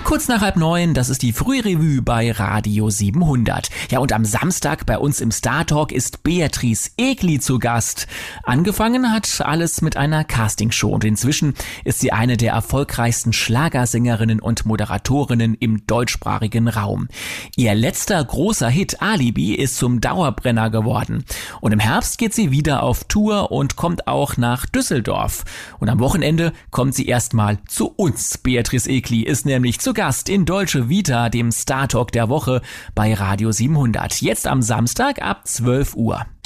Kurz nach 8:30, das ist die Frührevue bei Radio 700. Ja, und am Samstag bei uns im Star Talk ist Beatrice Egli zu Gast. Angefangen hat alles mit einer Castingshow und inzwischen ist sie eine der erfolgreichsten Schlagersängerinnen und Moderatorinnen im deutschsprachigen Raum. Ihr letzter großer Hit Alibi ist zum Dauerbrenner geworden. Und im Herbst geht sie wieder auf Tour und kommt auch nach Düsseldorf. Und am Wochenende kommt sie erstmal zu uns. Beatrice Egli ist nämlich zu Gast in Dolce Vita, dem Star Talk der Woche bei Radio 700. Jetzt am Samstag ab 12 Uhr.